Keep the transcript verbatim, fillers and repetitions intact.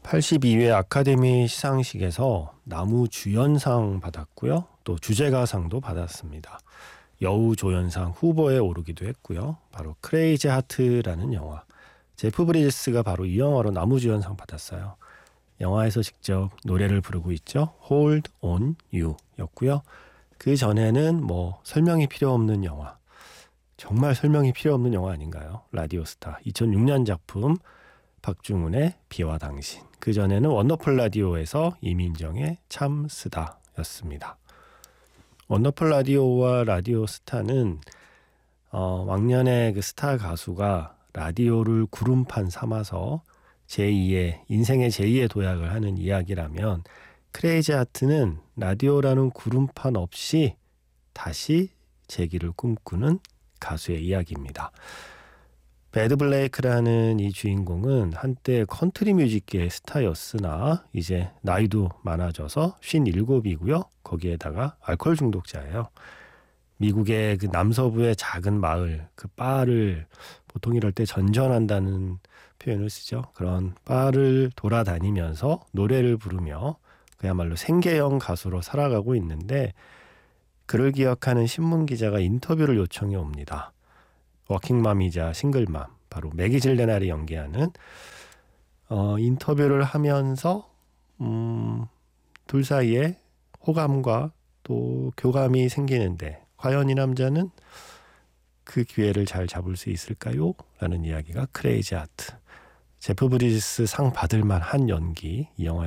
팔십이 회 아카데미 시상식에서 나무주연상 받았고요. 또 주제가상도 받았습니다. 여우조연상 후보에 오르기도 했고요. 바로 크레이지 하트라는 영화. 제프 브리지스가 바로 이 영화로 나무주연상 받았어요. 영화에서 직접 노래를 부르고 있죠. Hold on You 였고요. 그 전에는 뭐 설명이 필요 없는 영화. 정말 설명이 필요 없는 영화 아닌가요? 라디오스타 이천육 년 작품 박중훈의 비와 당신. 그 전에는 원더풀 라디오에서 이민정의 참 쓰다 였습니다. 원더풀 라디오와 라디오스타는 어, 왕년에 그 스타 가수가 라디오를 구름판 삼아서 제이의 인생의 제이의 도약을 하는 이야기라면, 크레이지 하트는 라디오라는 구름판 없이 다시 재기를 꿈꾸는 가수의 이야기입니다. 배드 블레이크라는 이 주인공은 한때 컨트리 뮤직계의 스타였으나 이제 나이도 많아져서 쉰일곱이고요. 거기에다가 알코올 중독자예요. 미국의 그 남서부의 작은 마을, 그 바를 보통 이럴 때 전전한다는 표현을 쓰죠. 그런 바를 돌아다니면서 노래를 부르며 그야말로 생계형 가수로 살아가고 있는데, 그를 기억하는 신문기자가 인터뷰를 요청해 옵니다. 워킹맘이자 싱글맘, 바로 매기 질레날이 연기하는 어, 인터뷰를 하면서 음, 둘 사이에 호감과 또 교감이 생기는데, 과연 이 남자는 그 기회를 잘 잡을 수 있을까요? 라는 이야기가 크레이지 하트. 제프 브리지스 상 받을 만한 연기, 이 영화